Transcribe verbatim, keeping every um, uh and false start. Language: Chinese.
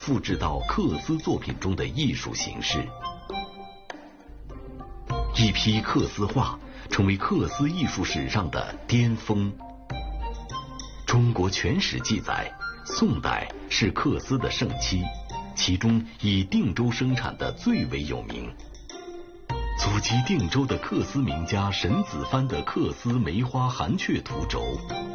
复制到缂丝作品中的艺术形式。一批缂丝画成为缂丝艺术史上的巅峰。中国全史记载，宋代是缂丝的盛期，其中以定州生产的最为有名。祖籍定州的缂丝名家沈子藩的缂丝梅花寒雀图轴，